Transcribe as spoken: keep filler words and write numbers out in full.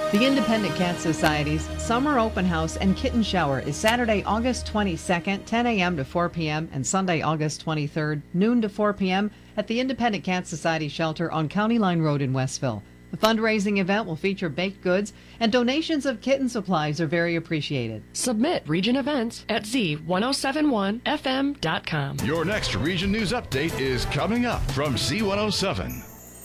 The Independent Cat Society's Summer Open House and Kitten Shower is Saturday, August twenty-second, ten a.m. to four p.m. and Sunday, August twenty-third, noon to four p.m. at the Independent Cat Society Shelter on County Line Road in Westville. The fundraising event will feature baked goods, and donations of kitten supplies are very appreciated. Submit Region Events at z one oh seven one f m dot com. Your next Region News Update is coming up from Z one oh seven.